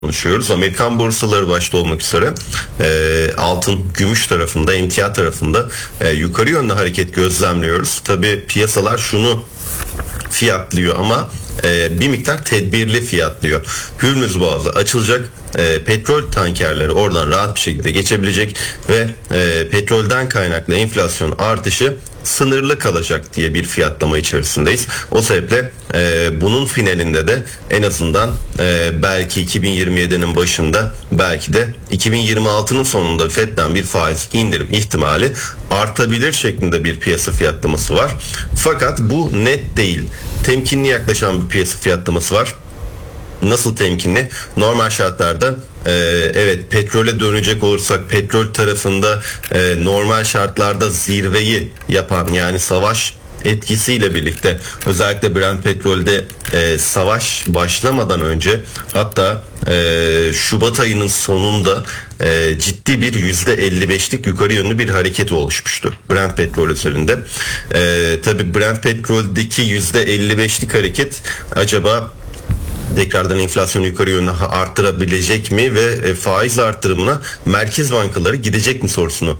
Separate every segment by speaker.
Speaker 1: konuşuyoruz. Amerikan borsaları başta olmak üzere altın, gümüş tarafında, emtia tarafında yukarı yönlü hareket gözlemliyoruz. Tabii piyasalar şunu fiyatlıyor ama bir miktar tedbirli fiyatlıyor. Hürmüz Boğazı açılacak. Petrol tankerleri oradan rahat bir şekilde geçebilecek ve petrolden kaynaklı enflasyon artışı sınırlı kalacak diye bir fiyatlama içerisindeyiz. O sebeple bunun finalinde de en azından belki 2027'nin başında, belki de 2026'nın sonunda FED'den bir faiz indirim ihtimali artabilir şeklinde bir piyasa fiyatlaması var. Fakat bu net değil. Temkinli yaklaşan bir piyasa fiyatlaması var. Nasıl temkinli? Normal şartlarda evet, petrole dönecek olursak petrol tarafında normal şartlarda zirveyi yapan, yani savaş etkisiyle birlikte özellikle Brent petrolde savaş başlamadan önce, hatta Şubat ayının sonunda ciddi bir %55'lik yukarı yönlü bir hareket oluşmuştu Brent petrol üzerinde. Tabii Brent petroldeki %55'lik hareket acaba tekrardan enflasyonu yukarı yönlü arttırabilecek mi ve faiz artırımına merkez bankaları gidecek mi sorusunu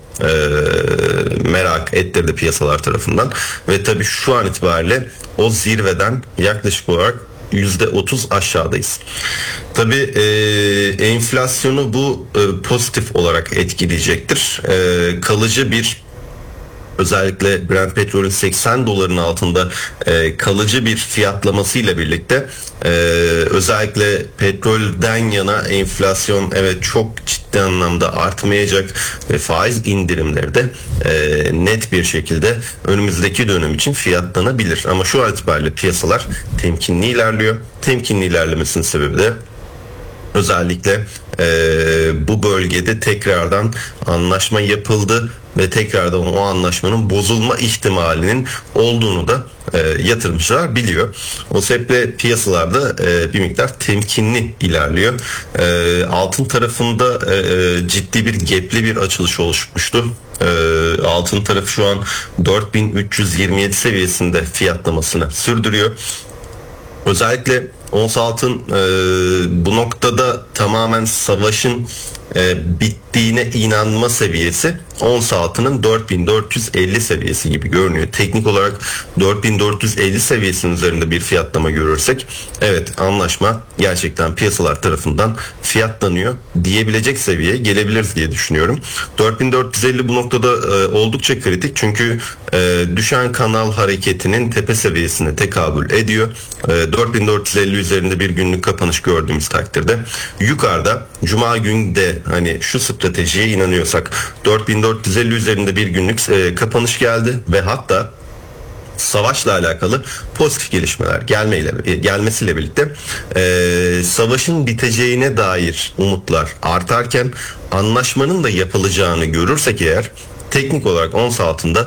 Speaker 1: merak ettirdi piyasalar tarafından. Ve tabii şu an itibariyle o zirveden yaklaşık olarak %30 aşağıdayız. Tabii enflasyonu bu pozitif olarak etkileyecektir. Kalıcı bir, özellikle Brent petrolün 80 doların altında kalıcı bir fiyatlamasıyla birlikte özellikle petrolden yana enflasyon evet çok ciddi anlamda artmayacak ve faiz indirimleri de net bir şekilde önümüzdeki dönem için fiyatlanabilir. Ama şu an itibariyle piyasalar temkinli ilerliyor. Temkinli ilerlemesinin sebebi de özellikle bu bölgede tekrardan anlaşma yapıldı ve tekrardan o anlaşmanın bozulma ihtimalinin olduğunu da yatırımcılar biliyor. O sebeple piyasalarda bir miktar temkinli ilerliyor. Altın tarafında ciddi bir gap'li bir açılış oluşmuştu. Altın tarafı şu an 4327 seviyesinde fiyatlamasını sürdürüyor. Özellikle ons altın bu noktada tamamen savaşın bittiğine inanma seviyesi ons altının 4450 seviyesi gibi görünüyor. Teknik olarak 4450 seviyesinin üzerinde bir fiyatlama görürsek evet, anlaşma gerçekten piyasalar tarafından fiyatlanıyor diyebilecek seviyeye gelebiliriz diye düşünüyorum. 4450 bu noktada oldukça kritik, çünkü düşen kanal hareketinin tepe seviyesine tekabül ediyor. 4450 üzerinde bir günlük kapanış gördüğümüz takdirde yukarıda Cuma günü de hani şu stratejiye inanıyorsak 4450 üzerinde bir günlük kapanış geldi ve hatta savaşla alakalı pozitif gelişmeler gelmesiyle birlikte savaşın biteceğine dair umutlar artarken anlaşmanın da yapılacağını görürsek eğer, teknik olarak ons altında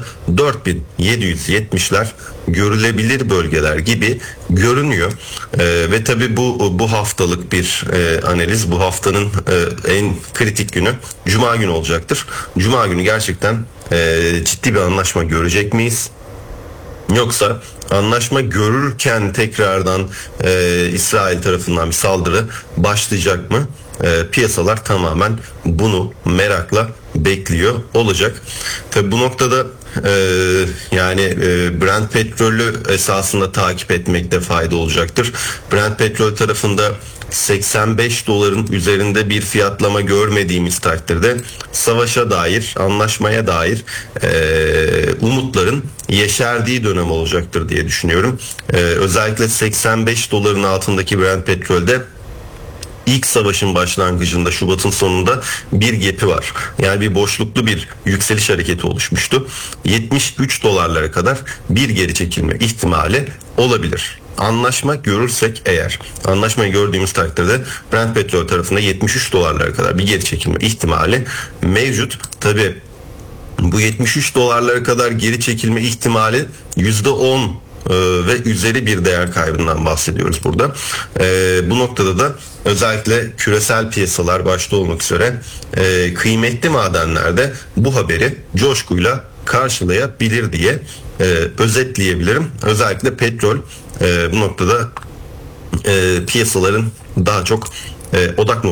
Speaker 1: 4770'ler görülebilir bölgeler gibi görünüyor. Ve tabii bu haftalık bir analiz, bu haftanın en kritik günü Cuma günü olacaktır. Cuma günü gerçekten ciddi bir anlaşma görecek miyiz? Yoksa anlaşma görürken tekrardan İsrail tarafından bir saldırı başlayacak mı? Piyasalar tamamen bunu merakla bekliyor olacak. Tabi bu noktada Brent petrolü esasında takip etmekte fayda olacaktır. Brent petrol tarafında 85 doların üzerinde bir fiyatlama görmediğimiz takdirde savaşa dair, anlaşmaya dair umutların yeşerdiği dönem olacaktır diye düşünüyorum. Özellikle 85 doların altındaki Brent petrolde İlk savaşın başlangıcında Şubat'ın sonunda bir gap'i var. Yani bir boşluklu bir yükseliş hareketi oluşmuştu. 73 dolarlara kadar bir geri çekilme ihtimali olabilir. Anlaşma görürsek eğer, anlaşmayı gördüğümüz takdirde Brent petrol tarafında 73 dolarlara kadar bir geri çekilme ihtimali mevcut. Tabii bu 73 dolarlara kadar geri çekilme ihtimali %10 ve üzeri bir değer kaybından bahsediyoruz burada. Bu noktada da özellikle küresel piyasalar başta olmak üzere kıymetli madenlerde bu haberi coşkuyla karşılayabilir diye özetleyebilirim. Özellikle petrol bu noktada piyasaların daha çok odak